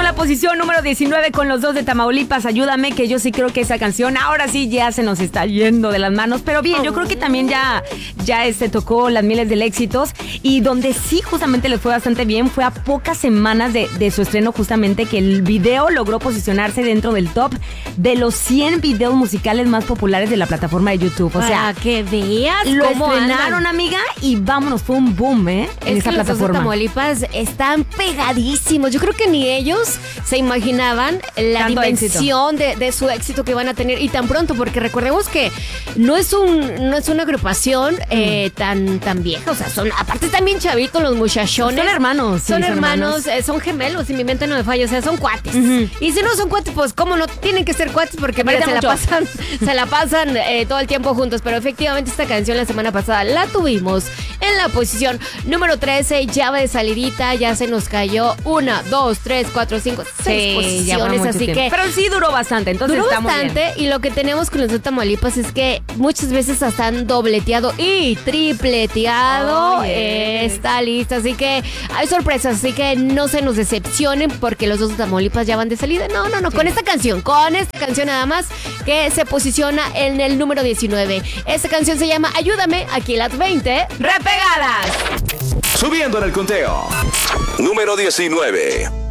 la posición número 19 con los dos de Tamaulipas, Ayúdame, que yo sí creo que esa canción ahora sí ya se nos está yendo de las manos, pero bien, yo creo que también ya tocó las mieles del éxitos, y donde sí justamente le fue bastante bien fue a pocas semanas de su estreno, justamente que el video logró posicionarse dentro del top de los 100 videos musicales más populares de la plataforma de YouTube. O sea, que veas lo cómo estrenaron, andan. amiga, y vámonos, fue un boom, en Es esa que los dos de plataforma. Tamaulipas están pegadísimos. Yo creo que ni ellos se imaginaban la Tanto dimensión de su éxito que van a tener y tan pronto, porque recordemos que no es una agrupación tan vieja. O sea, aparte están bien chavitos los muchachones. Son hermanos. Sí, Son hermanos, son gemelos, y mi mente no me falla, o sea, son cuates. Y si no son cuates, pues cómo no tienen que ser cuates, porque mira, se la pasan todo el tiempo juntos. Pero efectivamente esta canción la semana pasada la tuvimos en la posición número 13, ya va de salidita, ya se nos cayó 1, 2, 3, 4, 5, 6 posiciones, así que pero sí duró bastante, entonces duró está muy bien. bastante. Y lo que tenemos con los de Tamaulipas es que muchas veces hasta han dobleteado y tripleteado esta lista, así que hay sorpresas, así que no se nos decepcionen porque los dos de Tamaulipas ya van de salida. No, sí. Con esta canción nada más, que se posiciona en el número 19. Esta canción se llama Ayúdame, aquí las 20 repegadas. Subiendo en el conteo. Número 19.